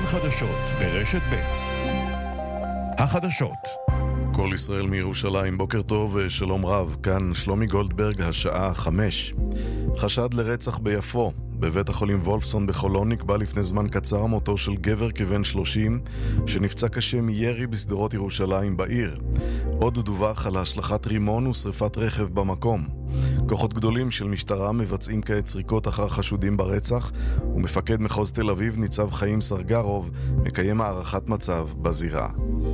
חדשות ברשת ב'. החדשות. כל ישראל מירושלים, בוקר טוב ושלום רב. כאן שלומי גולדברג, השעה 5. חשד לרצח ביפו. בבית החולים וולפסון בחולון נקבע לפני זמן קצר מותו של גבר כבן 30 שנפצע קשה מירי בסדרות ירושלים בעיר. עוד דווח על השלכת רימון ושריפת רכב במקום. כוחות גדולים של משטרה מבצעים כעת סריקות אחר חשודים ברצח, ומפקד מחוז תל אביב ניצב חיים סרגרוב מקיים הערכת מצב בזירה.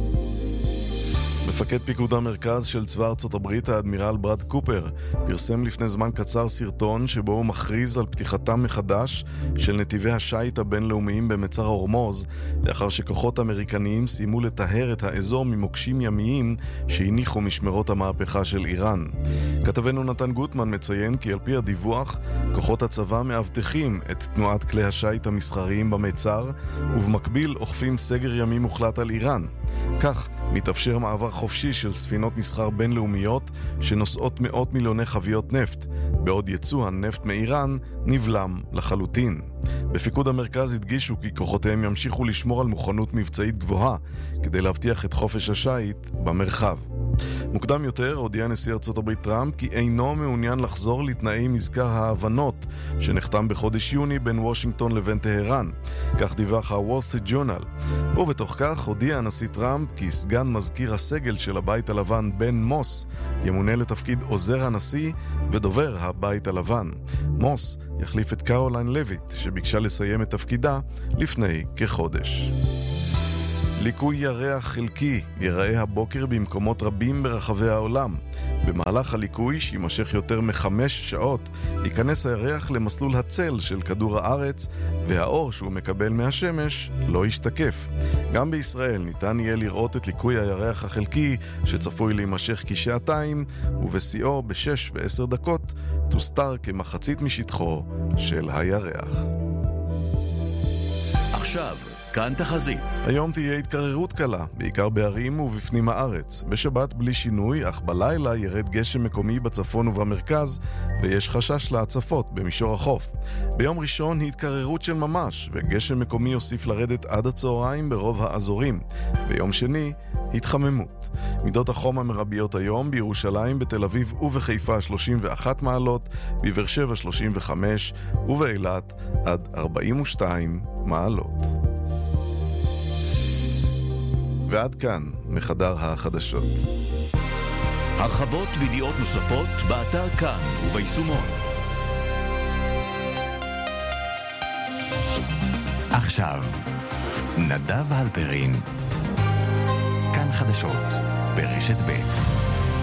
מפקד פיקוד המרכז של צבא ארצות הברית, האדמירל ברד קופר, פרסם לפני זמן קצר סרטון שבו הוא מכריז על פתיחתם מחדש של נתיבי השייט הבינלאומיים במצר הורמוז, לאחר שכוחות אמריקניים סיימו לטהר את האזור ממוקשים ימיים שהניחו משמרות המהפכה של איראן. כתבנו נתן גוטמן מציין כי על פי הדיווח, כוחות הצבא מאבטחים את תנועת כלי השייט המסחריים במצר, ובמקביל אוכפים סגר ימי מוחלט על איראן. כך מתאפשר מעבר חופשי של ספינות מסחר בינלאומיות שנושאות מאות מיליוני חביות נפט, בעוד ייצוא הנפט מאיראן נבלם לחלוטין. בפיקוד המרכז הדגישו כי כוחותיהם ימשיכו לשמור על מוכנות מבצעית גבוהה כדי להבטיח את חופש השייט במרחב. מוקדם יותר הודיע נשיא ארצות הברית טראמפ כי אינו מעוניין לחזור לתנאי מזכר ההבנות שנחתם בחודש יוני בין וושינגטון לבין טהרן. כך דיווח הוול סטריט ג'ורנל. ובתוך כך הודיע הנשיא טראמפ כי סגן מזכיר הסגל של הבית הלבן בן מוס ימונה לתפקיד עוזר הנשיא ודובר הבית הלבן. מוס יחליף את קרוליין לויט שביקשה לסיים את תפקידה לפני כחודש. ליקוי ירח חלקי ייראה הבוקר במקומות רבים ברחבי העולם. במהלך הליקוי, שימשך יותר מ5 שעות, ייכנס הירח למסלול הצל של כדור הארץ, והאור שהוא מקבל מהשמש לא ישתקף. גם בישראל ניתן יהיה לראות את ליקוי הירח החלקי, שצפוי להימשך כשעתיים, ובשיאו ב6 ו10 דקות תוסתר כמחצית משטחו של הירח. עכשיו כאן תחזית. היום תהיה התקררות קלה, בעיקר בערים ובפנים הארץ. בשבת בלי שינוי, אך בלילה ירד גשם מקומי בצפון ובמרכז, ויש חשש להצפות במישור החוף. ביום ראשון התקררות של ממש, וגשם מקומי יוסיף לרדת עד הצהריים ברוב האזורים. ביום שני, התחממות. מידות החום המרביות היום בירושלים, בתל אביב ובחיפה 31 מעלות, בבאר שבע 35 ובאילת עד 42 מעלות. ועד כאן מחדר החדשות. הרחבות וידיעות נוספות באתר כאן וביישומון. עכשיו נדב הלפרין, כאן חדשות ברשת ב'.